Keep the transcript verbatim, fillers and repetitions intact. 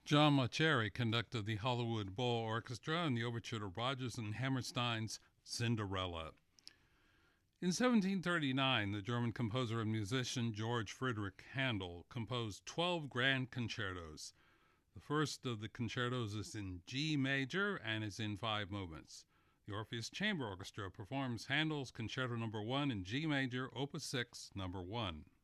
John Mauceri conducted the Hollywood Bowl Orchestra in the overture to Rodgers and Hammerstein's Cinderella. In seventeen thirty-nine, the German composer and musician George Friedrich Handel composed twelve grand concertos. The first of the concertos is in G major and is in five movements. The Orpheus Chamber Orchestra performs Handel's Concerto Number one in G major, Opus six, Number one.